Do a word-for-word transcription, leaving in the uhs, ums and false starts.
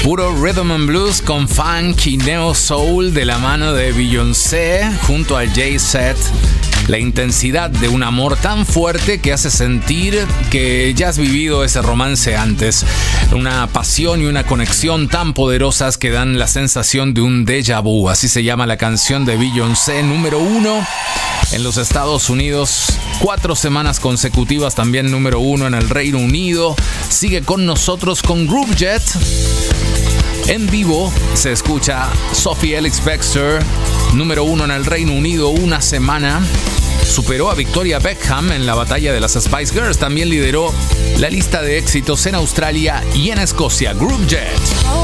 Puro rhythm and blues con funk y neo soul de la mano de Beyoncé junto a Jay-Z. La intensidad de un amor tan fuerte que hace sentir que ya has vivido ese romance antes. Una pasión y una conexión tan poderosas que dan la sensación de un déjà vu. Así se llama la canción de Beyoncé, número uno en los Estados Unidos. Cuatro semanas consecutivas también número uno en el Reino Unido. Sigue con nosotros con Groovejet. En vivo se escucha Sophie Ellis-Bextor, número uno en el Reino Unido una semana. Superó a Victoria Beckham en la batalla de las Spice Girls. También lideró la lista de éxitos en Australia y en Escocia. Groovejet.